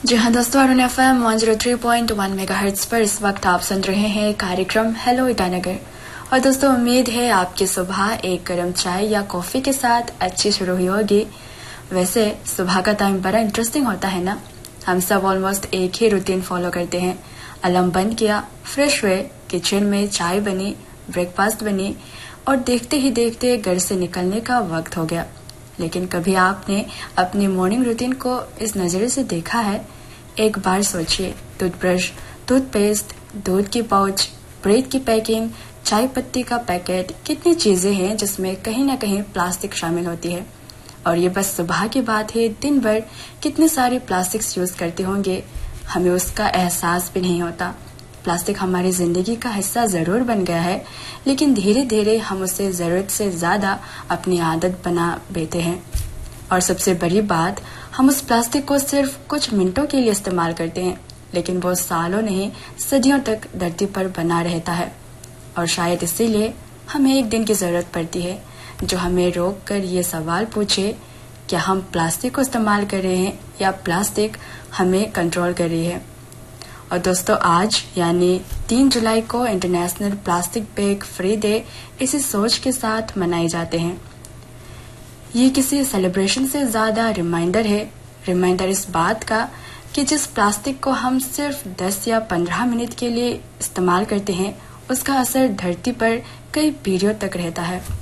जी हाँ दोस्तों, Arun FM 103.1 megahertz पर इस वक्त आप सुन रहे हैं कार्यक्रम हेलो ईटानगर। और दोस्तों, उम्मीद है आपकी सुबह एक गर्म चाय या कॉफी के साथ अच्छी शुरू हुई होगी। वैसे सुबह का टाइम बड़ा इंटरेस्टिंग होता है ना। हम सब ऑलमोस्ट एक ही रूटीन फॉलो करते हैं। अलार्म बंद किया, फ्रेश हुए, किचन में चाय बनी, ब्रेकफास्ट बनी और देखते ही देखते घर से निकलने का वक्त हो गया। लेकिन कभी आपने अपनी मॉर्निंग रूटीन को इस नजरिए से देखा है? एक बार सोचिए, टूथब्रश, टूथपेस्ट, दूध की पाउच, ब्रेड की पैकिंग, चाय पत्ती का पैकेट, कितनी चीजें हैं जिसमें कहीं ना कहीं प्लास्टिक शामिल होती है। और ये बस सुबह की बात है, दिन भर कितने सारे प्लास्टिक्स यूज करते होंगे, हमें उसका एहसास भी नहीं होता। प्लास्टिक हमारी जिंदगी का हिस्सा जरूर बन गया है, लेकिन धीरे धीरे हम उसे जरूरत से ज्यादा अपनी आदत बना बैठे हैं। और सबसे बड़ी बात, हम उस प्लास्टिक को सिर्फ कुछ मिनटों के लिए इस्तेमाल करते हैं, लेकिन वो सालों नहीं सदियों तक धरती पर बना रहता है। और शायद इसीलिए हमें एक दिन की जरूरत पड़ती है जो हमें रोक कर ये सवाल पूछे, क्या हम प्लास्टिक को इस्तेमाल कर रहे हैं या प्लास्टिक हमें कंट्रोल कर रही है। और दोस्तों, आज यानी 3 जुलाई को international plastic bag free day इसी सोच के साथ मनाए जाते हैं। ये किसी सेलिब्रेशन से ज्यादा रिमाइंडर इस बात का कि जिस प्लास्टिक को हम सिर्फ 10 या 15 मिनट के लिए इस्तेमाल करते हैं, उसका असर धरती पर कई पीढ़ियों तक रहता है।